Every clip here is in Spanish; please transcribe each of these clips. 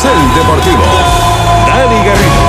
Carrusel Deportivo. Dani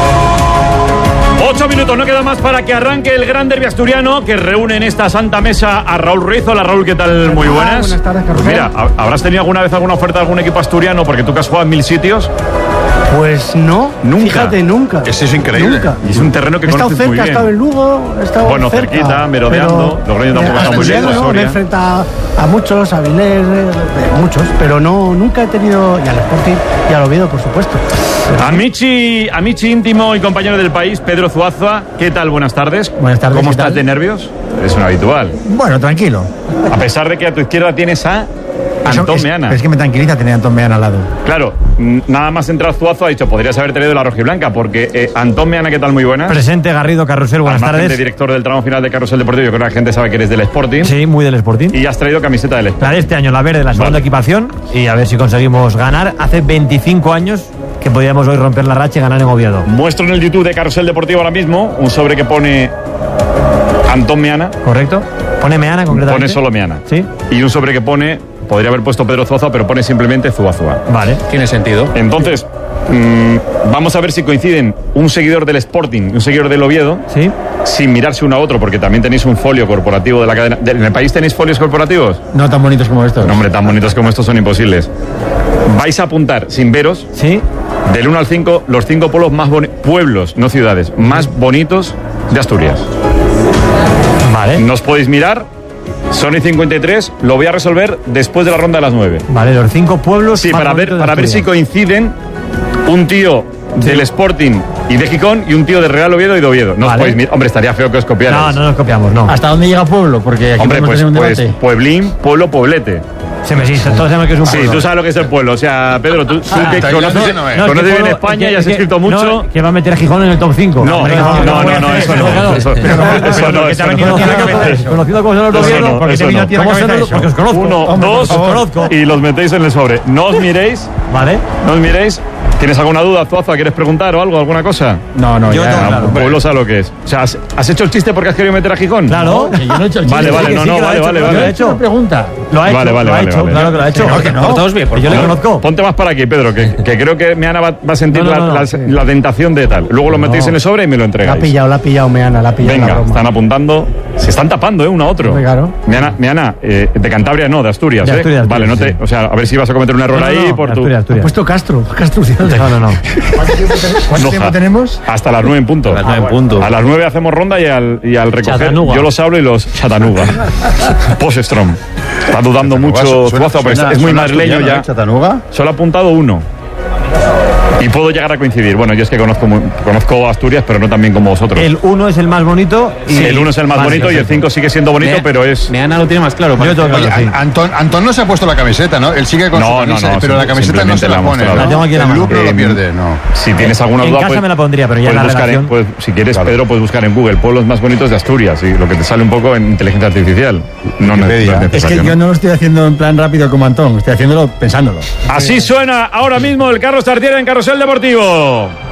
Garrido. 8 minutos, no queda más para que arranque el gran derbi asturiano que reúne en esta santa mesa a Raúl Ruiz. Hola Raúl, ¿qué tal? Muy buenas. Buenas tardes, Carrusel. Mira, ¿habrás tenido alguna vez alguna oferta de algún equipo asturiano? Porque tú que has jugado en 1000 sitios. Pues no, Nunca. Fíjate, nunca. Eso es increíble. Nunca. Y es un terreno que He estado conoces muy cerca, he bien. estado en Lugo, he estado Bueno, cerca, cerquita, merodeando. Logroño tampoco está muy Asturiano, lejos, me he Soria. enfrentado a muchos, a Vilés, muchos, pero no, nunca he tenido, y al Sporting y al Oviedo, por supuesto. Amici íntimo y compañero del país, Pedro Zuazua. ¿Qué tal? Buenas tardes. Buenas tardes, ¿Cómo ¿qué estás tal? de nervios? Es un habitual. Bueno, tranquilo. A pesar de que a tu izquierda tienes a Antón Meana. Es que me tranquiliza tener a Antón Meana al lado. Claro, nada más entrar Zuazua ha dicho, podrías haber traído la rojiblanca, porque Antón Meana, ¿qué tal? Muy buenas. Presente, Garrido, Carrusel, buenas Al margen de tardes. director del tramo final de Carrusel Deportivo, yo creo que la gente sabe que eres del Sporting. Sí, muy del Sporting. Y has traído camiseta del Sporting. La de este año, la verde, la segunda Vale. equipación. Y a ver si conseguimos ganar. Hace 25 años que podíamos hoy romper la racha y ganar en Oviedo. Muestro en el YouTube de Carrusel Deportivo ahora mismo un sobre que pone Antón Meana, ¿Correcto? Pone Meana concretamente. pone solo Meana. Sí. Y un sobre que pone, podría haber puesto Pedro Zuazua, pero pone simplemente Zuazua. Vale. Tiene sentido. Entonces, vamos a ver si coinciden un seguidor del Sporting y un seguidor del Oviedo, Sí. sin mirarse uno a otro, porque también tenéis un folio corporativo de la cadena. ¿En el país tenéis folios corporativos? No tan bonitos como estos. No, hombre, tan bonitos como estos son imposibles. Vais a apuntar, sin veros, Sí. del 1 al 5, los 5 pueblos más pueblos, no ciudades, más bonitos de Asturias. Vale. Nos podéis mirar, son y 53, lo voy a resolver después de la ronda de las 9. Vale, los 5 pueblos. Sí, más para ver, bonitos de para ver si Asturias. coinciden un tío del Sporting y de Gijón y un tío de Real Oviedo y de Oviedo. No os Vale. podéis mirar. Hombre, estaría feo que os copiarais. No, no nos copiamos, no. ¿Hasta dónde llega pueblo? Porque aquí Hombre, podemos pues, tener un debate. pueblín, pueblo, pueblete. Se me existe, todos sabemos que es un Sí, pueblo. tú sabes lo que es el pueblo. O sea, Pedro, tú que hasta ahí conoces, la zona no es. No, conoces que bien pueblo- España que- y has que- escrito mucho. no, que va a meter a Gijón en el top 5. No, Hombre, no, que no, puede no, hacer eso no, claro. eso no, Pero- eso pero no, porque eso te ha venido no. a la cabeza. Conocido como son los Eso Oviedo, no, porque eso te viene no. a ti a la cabeza ¿Cómo se porque os conozco. Uno, Hombre, dos os conozco. y los metéis en el sobre. No os miréis, Vale. no os miréis. ¿Tienes alguna duda, Zuazua? ¿Quieres preguntar o algo, alguna cosa? No, Yo ya. tengo claro. Un pueblo sabe lo que es. O sea, ¿has hecho el chiste porque has querido meter a Gijón? Claro. Que yo no he hecho el Vale, chiste. vale, Sí, no, sí, no, que lo ha vale, hecho, vale, lo ha vale. hecho. Una pregunta. Lo ha hecho, Vale, vale, lo ha vale, hecho, vale. claro que lo ha hecho. Claro que no. Portaos bien, por Yo le favor. conozco. Ponte más para aquí, Pedro, que creo que Meana va a sentir No, la tentación de tal. Luego lo metéis en el sobre y me lo La ha entregáis. pillado Meana, la ha pillado la Venga, broma. están apuntando. Se están tapando, uno a otro. Hombre, claro. Meana, de Cantabria no, de Asturias, De Asturias, Vale, sí. o sea, a ver si vas a cometer un error ahí por tu... Asturias, Ha Asturias. puesto Castro No, no. ¿Cuánto tiempo tenemos? Hasta las 9 en punto. A las 9 en punto. A las 9 hacemos ronda y al recoger Chatanuga. yo los hablo y los Chatanuga. Poststrom. Está dudando mucho Zuazua, porque es muy madrileño ya. Chatanuga. Solo ha apuntado uno. Y puedo llegar a coincidir. Bueno, yo es que conozco Asturias, pero no tan bien como vosotros. El 1 es el más bonito. Y El 1 es el más Vale, bonito y el perfecto. 5 sigue siendo bonito, pero es... Meana lo tiene más claro. Yo parece. tengo Oye, claro, sí. Antón no se ha puesto la camiseta, ¿no? Él sigue con No, su no, camisa, no, pero la camiseta no se la simplemente pone. la ¿no? La tengo aquí en la El mano. lucro lo pierde, no. Si tienes alguna En duda, casa pues, me la pondría, pero ya en la puedes buscar redacción. si quieres, Pedro, puedes buscar en Google pueblos más bonitos de Asturias y lo que te sale un poco en inteligencia artificial. No es Wikipedia. necesario, Es que yo no lo estoy haciendo en plan rápido como Antón, estoy haciéndolo pensándolo. Así suena ahora mismo el Carlos Tartiere en Carrusel Deportivo.